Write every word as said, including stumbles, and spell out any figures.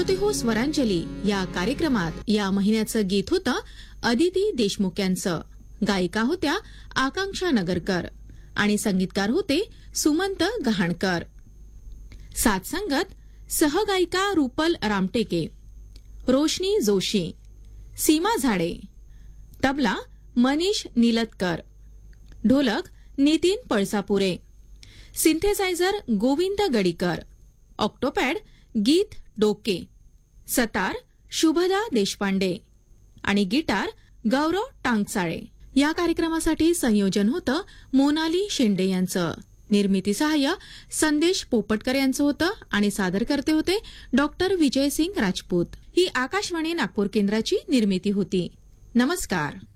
श्रोते हो, स्वरांजली या कार्यक्रमात या महिन्याचं गीत होतं अदिती देशमुख यांचं. गायिका होत्या आकांक्षा नगरकर आणि संगीतकार होते सुमंत गहाणकर. साथ संगत सहगायिका रुपल रामटेके, रोशनी जोशी, सीमा झाडे, तबला मनीष निलतकर, ढोलक नितीन पळसापुरे, सिंथेसायझर गोविंद गडीकर, ऑक्टोपॅड गीत डोके, सतार शुभदा देशपांडे आणि गिटार गौरव टांगसाळे. या कार्यक्रमासाठी संयोजन होतं मोनाली शिंदे यांचं. निर्मिती सहाय्य संदेश पोपटकर यांचं होतं आणि सादर करते होते डॉक्टर विजयसिंग राजपूत. ही आकाशवाणी नागपूर केंद्राची निर्मिती होती. नमस्कार.